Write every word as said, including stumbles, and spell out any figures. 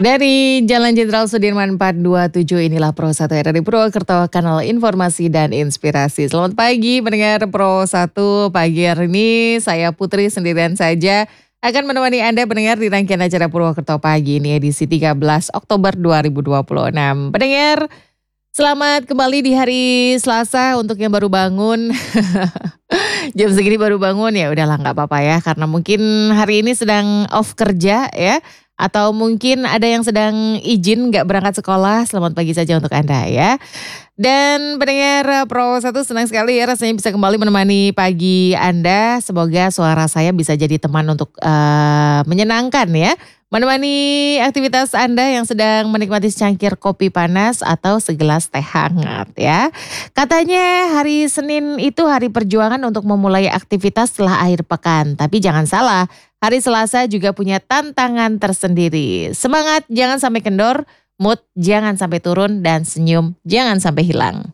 Dari Jalan Jenderal Sudirman empat dua tujuh inilah Pro satu R R I Purwokerto, kanal informasi dan inspirasi. Selamat pagi mendengar Pro satu. Pagi hari ini saya Putri sendirian saja akan menemani Anda mendengar di rangkaian acara Purwokerto Pagi ini edisi tiga belas Oktober dua ribu dua puluh enam. Pendengar, selamat kembali di hari Selasa untuk yang baru bangun. Jam segini baru bangun ya udahlah nggak apa-apa ya, karena mungkin hari ini sedang off kerja ya. Atau mungkin ada yang sedang izin nggak berangkat sekolah, selamat pagi saja untuk Anda ya. Dan pendengar Pro satu senang sekali ya rasanya bisa kembali menemani pagi Anda. Semoga suara saya bisa jadi teman untuk uh, menyenangkan ya. Menemani aktivitas Anda yang sedang menikmati secangkir kopi panas atau segelas teh hangat ya. Katanya hari Senin itu hari perjuangan untuk memulai aktivitas setelah akhir pekan. Tapi jangan salah, hari Selasa juga punya tantangan tersendiri. Semangat jangan sampai kendor, mood jangan sampai turun, dan senyum jangan sampai hilang.